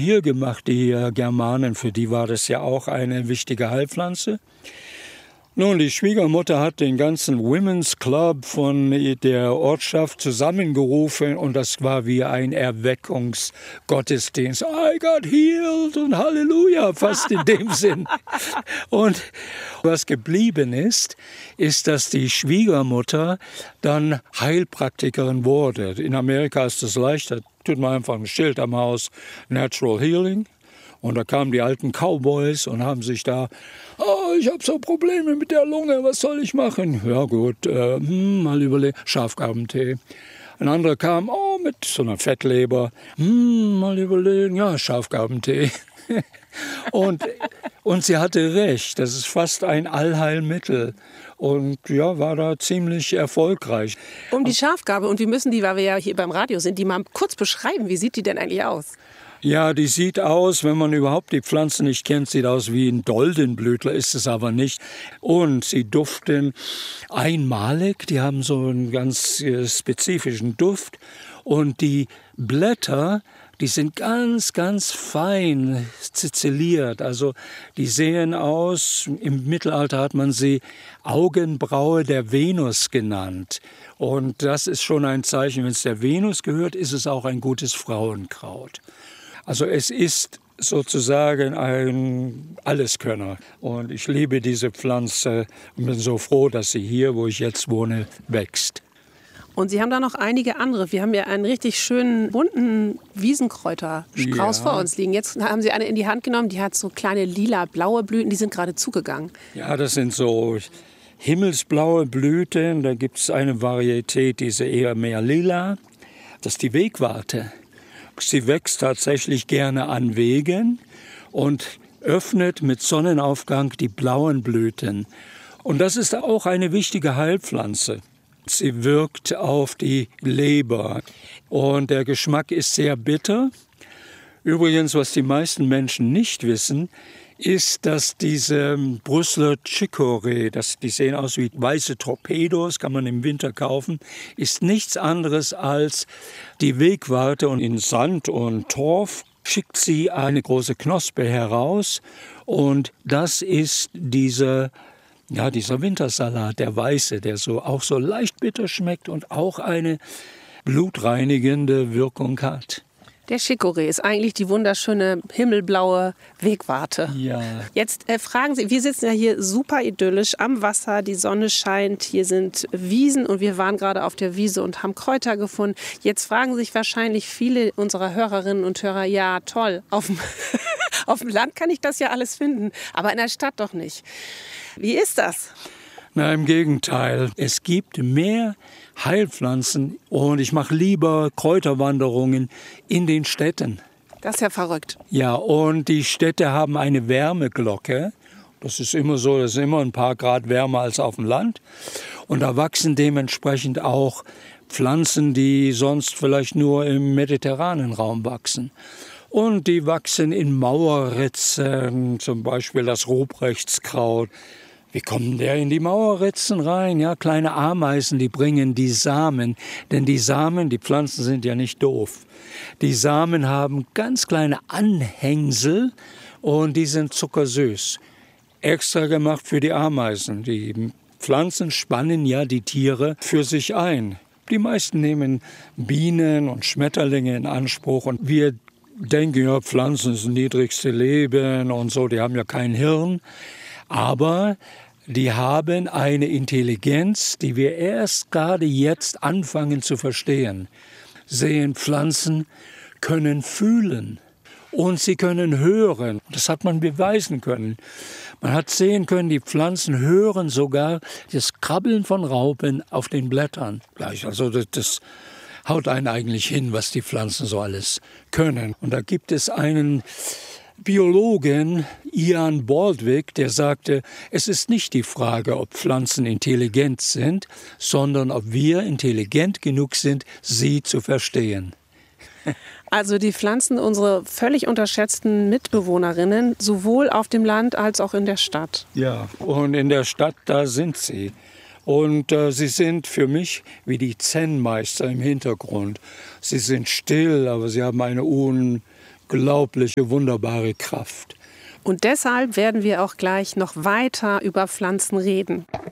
viel gemacht, die Germanen. Für die war das ja auch eine wichtige Heilpflanze. Nun, die Schwiegermutter hat den ganzen Women's Club von der Ortschaft zusammengerufen und das war wie ein Erweckungsgottesdienst. I got healed und Halleluja, fast in dem Sinn. Und was geblieben ist, dass die Schwiegermutter dann Heilpraktikerin wurde. In Amerika ist das leichter, tut man einfach ein Schild am Haus, Natural Healing. Und da kamen die alten Cowboys und haben sich da, ich habe so Probleme mit der Lunge, was soll ich machen? Ja gut, mal überlegen, Schafgarbentee. Ein anderer kam, mit so einer Fettleber, mal überlegen, ja, Schafgarbentee. und sie hatte recht, das ist fast ein Allheilmittel. Und ja, war da ziemlich erfolgreich. Um die Schafgarbe, und wir müssen die, weil wir ja hier beim Radio sind, die mal kurz beschreiben. Wie sieht die denn eigentlich aus? Ja, die sieht aus, wenn man überhaupt die Pflanze nicht kennt, sieht aus wie ein Doldenblütler, ist es aber nicht. Und sie duften einmalig, die haben so einen ganz spezifischen Duft. Und die Blätter, die sind ganz, ganz fein zizilliert. Also die sehen aus, im Mittelalter hat man sie Augenbraue der Venus genannt. Und das ist schon ein Zeichen, wenn es der Venus gehört, ist es auch ein gutes Frauenkraut. Also es ist sozusagen ein Alleskönner. Und ich liebe diese Pflanze und bin so froh, dass sie hier, wo ich jetzt wohne, wächst. Und Sie haben da noch einige andere. Wir haben ja einen richtig schönen, bunten Wiesenkräuterstrauß vor uns liegen. Jetzt haben Sie eine in die Hand genommen, die hat so kleine lila-blaue Blüten, die sind gerade zugegangen. Ja, das sind so himmelsblaue Blüten. Da gibt es eine Varietät, die ist eher mehr lila. Das ist die Wegwarte. Sie wächst tatsächlich gerne an Wegen und öffnet mit Sonnenaufgang die blauen Blüten. Und das ist auch eine wichtige Heilpflanze. Sie wirkt auf die Leber und der Geschmack ist sehr bitter. Übrigens, was die meisten Menschen nicht wissen, ist, dass diese Brüsseler Chicorée, die sehen aus wie weiße Torpedos, kann man im Winter kaufen, ist nichts anderes als die Wegwarte. Und in Sand und Torf schickt sie eine große Knospe heraus. Und das ist dieser Wintersalat, der weiße, der auch so leicht bitter schmeckt und auch eine blutreinigende Wirkung hat. Der Chicorée ist eigentlich die wunderschöne himmelblaue Wegwarte. Ja. Jetzt fragen Sie, wir sitzen ja hier super idyllisch am Wasser, die Sonne scheint, hier sind Wiesen und wir waren gerade auf der Wiese und haben Kräuter gefunden. Jetzt fragen sich wahrscheinlich viele unserer Hörerinnen und Hörer, ja toll, auf dem Land kann ich das ja alles finden, aber in der Stadt doch nicht. Wie ist das? Na, im Gegenteil. Es gibt mehr Heilpflanzen und ich mache lieber Kräuterwanderungen in den Städten. Das ist ja verrückt. Ja, und die Städte haben eine Wärmeglocke. Das ist immer so, das ist immer ein paar Grad wärmer als auf dem Land. Und da wachsen dementsprechend auch Pflanzen, die sonst vielleicht nur im mediterranen Raum wachsen. Und die wachsen in Mauerritzen, zum Beispiel das Ruprechtkraut. Wie kommen der in die Mauerritzen rein? Ja, kleine Ameisen, die bringen die Samen. Denn die Pflanzen sind ja nicht doof. Die Samen haben ganz kleine Anhängsel und die sind zuckersüß. Extra gemacht für die Ameisen. Die Pflanzen spannen ja die Tiere für sich ein. Die meisten nehmen Bienen und Schmetterlinge in Anspruch und wir denken, ja, Pflanzen ist das niedrigste Leben und so, die haben ja kein Hirn. Aber die haben eine Intelligenz, die wir erst gerade jetzt anfangen zu verstehen. Sehen, Pflanzen können fühlen und sie können hören. Das hat man beweisen können. Man hat sehen können, die Pflanzen hören sogar das Krabbeln von Raupen auf den Blättern. Also das haut einen eigentlich hin, was die Pflanzen so alles können. Und da gibt es einen Biologen, Ian Baldwin, der sagte, es ist nicht die Frage, ob Pflanzen intelligent sind, sondern ob wir intelligent genug sind, sie zu verstehen. Also die Pflanzen, unsere völlig unterschätzten Mitbewohnerinnen, sowohl auf dem Land als auch in der Stadt. Ja, und in der Stadt, da sind sie. Und sie sind für mich wie die Zen-Meister im Hintergrund. Sie sind still, aber sie haben eine unglaubliche, wunderbare Kraft. Und deshalb werden wir auch gleich noch weiter über Pflanzen reden.